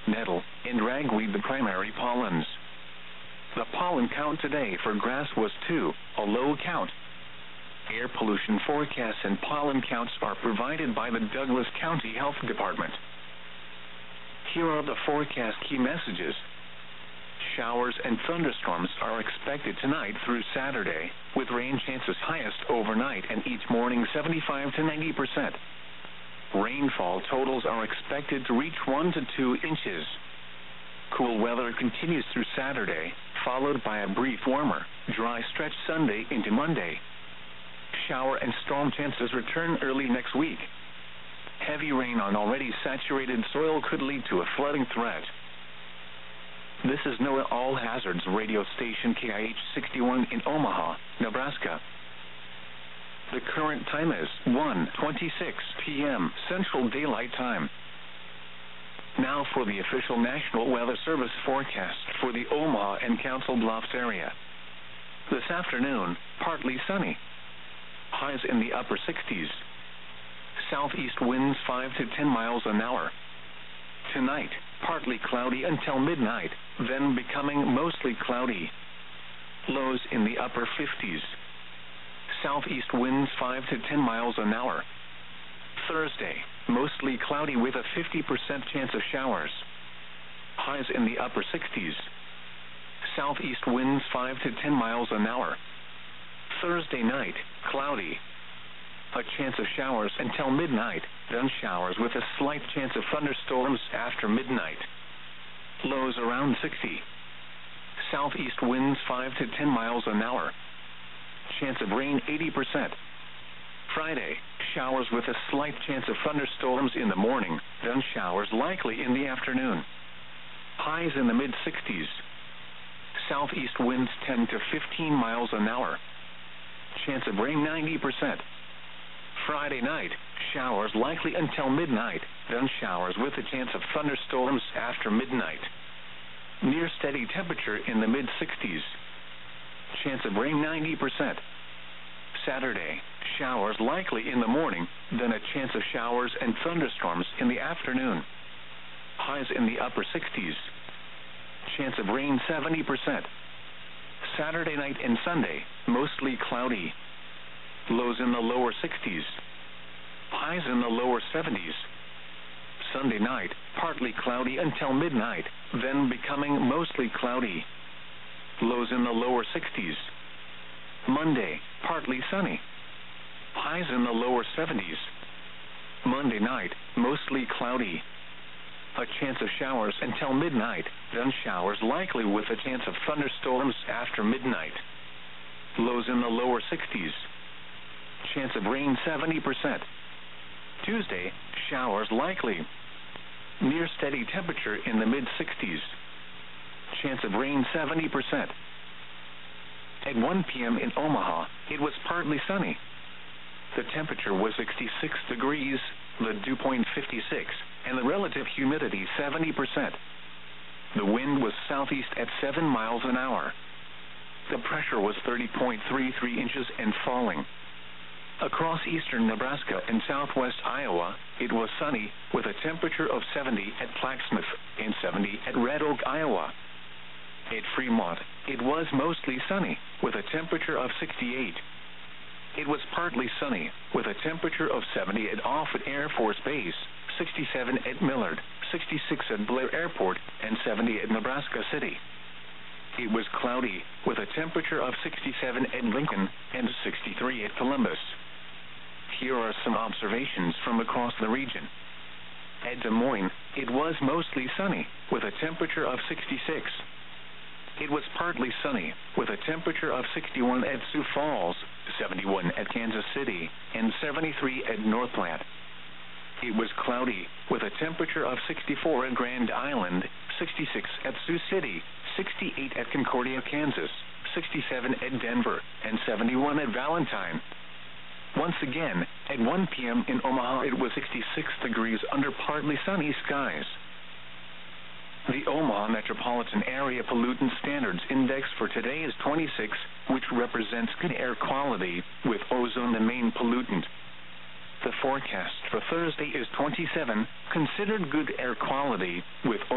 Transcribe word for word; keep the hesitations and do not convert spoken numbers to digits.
nettle, and ragweed the primary pollens. The pollen count today for grass was two, a low count. Air pollution forecasts and pollen counts are provided by the Douglas County Health Department. Here are the forecast key messages. Showers and thunderstorms are expected tonight through Saturday, with rain chances highest overnight and each morning seventy-five to ninety percent. Rainfall totals are expected to reach one to two inches. Cool weather continues through Saturday, followed by a brief warmer, dry stretch Sunday into Monday. Shower and storm chances return early next week. Heavy rain on already saturated soil could lead to a flooding threat. This is NOAA All Hazards radio station K I H sixty-one in Omaha, Nebraska. The current time is one twenty-six p m Central Daylight Time. Now for the official National Weather Service forecast for the Omaha and Council Bluffs area. This afternoon, partly sunny. Highs in the upper sixties. Southeast winds five to ten miles an hour. Tonight, partly cloudy until midnight, then becoming mostly cloudy. Lows in the upper fifties. Southeast winds five to ten miles an hour. Thursday, mostly cloudy with a fifty percent chance of showers. Highs in the upper sixties. Southeast winds five to ten miles an hour. Thursday night, cloudy. A chance of showers until midnight, then showers with a slight chance of thunderstorms after midnight. Lows around sixty. Southeast winds five to ten miles an hour. Chance of rain eighty percent. Friday, showers with a slight chance of thunderstorms in the morning, then showers likely in the afternoon. Highs in the mid sixties. Southeast winds ten to fifteen miles an hour. Chance of rain ninety percent. Friday night, showers likely until midnight, then showers with a chance of thunderstorms after midnight. Near steady temperature in the mid sixties. Chance of rain ninety percent. Saturday, showers likely in the morning, then a chance of showers and thunderstorms in the afternoon. Highs in the upper sixties. Chance of rain seventy percent. Saturday night and Sunday, mostly cloudy. Lows in the lower sixties. Highs in the lower seventies. Sunday night, partly cloudy until midnight, then becoming mostly cloudy. Lows in the lower sixties. Monday, partly sunny. Highs in the lower seventies. Monday night, mostly cloudy. A chance of showers until midnight, then showers likely with a chance of thunderstorms after midnight. Lows in the lower sixties. Chance of rain seventy percent. Tuesday, showers likely. Near steady temperature in the mid sixties. Chance of rain seventy percent. At one p m in Omaha, it was partly sunny. The temperature was sixty-six degrees, the dew point fifty-six, and the relative humidity seventy percent. The wind was southeast at seven miles an hour. The pressure was thirty point three three inches and falling. Across eastern Nebraska and southwest Iowa, it was sunny, with a temperature of seventy at Plaquemine and seventy at Red Oak, Iowa. At Fremont, it was mostly sunny, with a temperature of sixty-eight. It was partly sunny, with a temperature of seventy at Offutt Air Force Base, sixty-seven at Millard, sixty-six at Blair Airport, and seventy at Nebraska City. It was cloudy, with a temperature of sixty-seven at Lincoln and sixty-three at Columbus. Here are some observations from across the region. At Des Moines, it was mostly sunny, with a temperature of sixty-six. It was partly sunny, with a temperature of sixty-one at Sioux Falls, seventy-one at Kansas City, and seventy-three at North Platte. It was cloudy, with a temperature of sixty-four at Grand Island, sixty-six at Sioux City, sixty-eight at Concordia, Kansas, sixty-seven at Denver, and seventy-one at Valentine. Once again, at one p m in Omaha, it was sixty-six degrees under partly sunny skies. The Omaha Metropolitan Area Pollutant Standards Index for today is twenty-six, which represents good air quality, with ozone the main pollutant. The forecast for Thursday is twenty-seven, considered good air quality, with